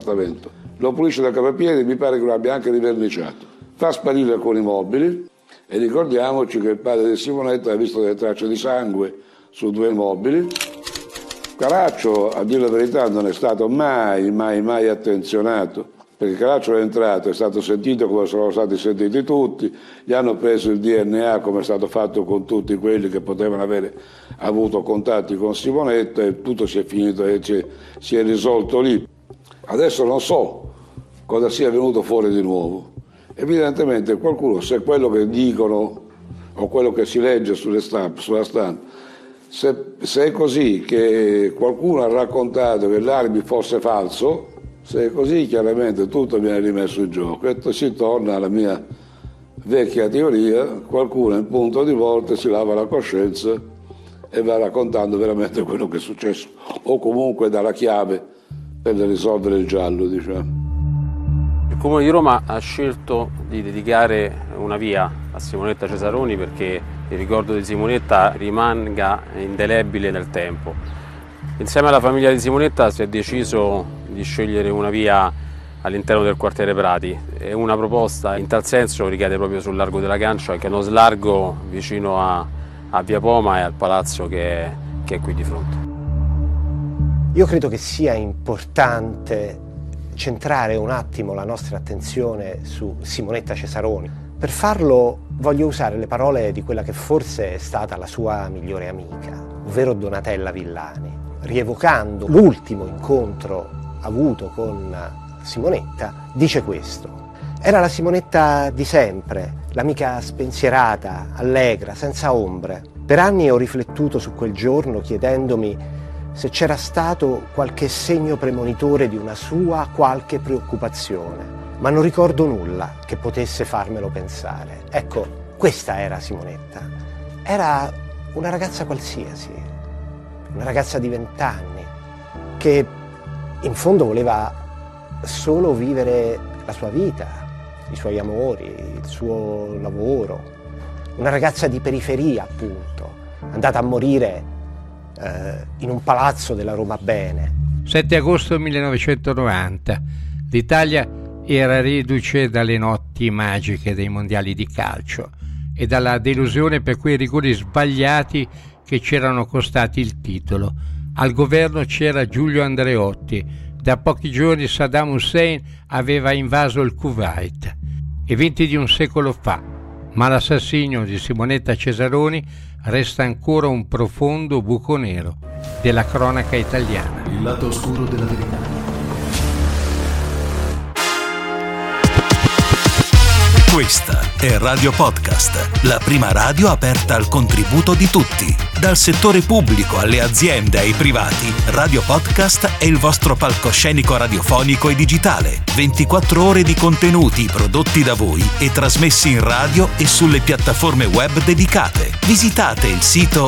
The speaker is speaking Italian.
spostamento. Lo pulisce da capo a piedi, mi pare che lo abbia anche riverniciato. Fa sparire alcuni mobili e ricordiamoci che il padre di Simonetta ha visto delle tracce di sangue su 2 mobili. Caracciolo, a dire la verità, non è stato mai attenzionato, perché Caracciolo è entrato, è stato sentito come sono stati sentiti tutti, gli hanno preso il DNA come è stato fatto con tutti quelli che potevano avere avuto contatti con Simonetta e tutto si è finito e si è risolto lì. Adesso non so cosa sia venuto fuori di nuovo. Evidentemente qualcuno, se quello che dicono o quello che si legge sulla stampa, se è così che qualcuno ha raccontato che l'alibi fosse falso, se è così chiaramente tutto viene rimesso in gioco e si torna alla mia vecchia teoria, qualcuno in punto di volta si lava la coscienza e va raccontando veramente quello che è successo o comunque dà la chiave per risolvere il giallo, diciamo. Il Comune di Roma ha scelto di dedicare una via a Simonetta Cesaroni perché il ricordo di Simonetta rimanga indelebile nel tempo. Insieme alla famiglia di Simonetta si è deciso di scegliere una via all'interno del quartiere Prati e una proposta in tal senso ricade proprio sul largo della Cancia, che è uno slargo vicino a Via Poma e al palazzo che è qui di fronte. Io credo che sia importante centrare un attimo la nostra attenzione su Simonetta Cesaroni. Per farlo voglio usare le parole di quella che forse è stata la sua migliore amica, ovvero Donatella Villani, rievocando l'ultimo incontro avuto con Simonetta, dice questo: era la Simonetta di sempre, l'amica spensierata, allegra, senza ombre. Per anni ho riflettuto su quel giorno chiedendomi se c'era stato qualche segno premonitore di una sua qualche preoccupazione, ma non ricordo nulla che potesse farmelo pensare. Ecco, questa era Simonetta. Era una ragazza qualsiasi, una ragazza di 20 anni, che in fondo voleva solo vivere la sua vita, i suoi amori, il suo lavoro. Una ragazza di periferia, appunto, andata a morire in un palazzo della Roma Bene. 7 agosto 1990. L'Italia era reduce dalle notti magiche dei mondiali di calcio e dalla delusione per quei rigori sbagliati che c'erano costati il titolo. Al governo c'era Giulio Andreotti. Da pochi giorni Saddam Hussein aveva invaso il Kuwait. Eventi di un secolo fa, ma l'assassinio di Simonetta Cesaroni resta ancora un profondo buco nero della cronaca italiana. Il lato oscuro della verità. Questa è Radio Podcast, la prima radio aperta al contributo di tutti. Dal settore pubblico alle aziende e ai privati, Radio Podcast è il vostro palcoscenico radiofonico e digitale. 24 ore di contenuti prodotti da voi e trasmessi in radio e sulle piattaforme web dedicate. Visitate il sito